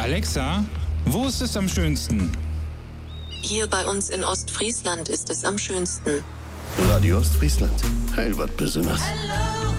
Alexa, wo ist es am schönsten? Hier bei uns in Ostfriesland ist es am schönsten. Radio Ostfriesland. Heil wat besonders.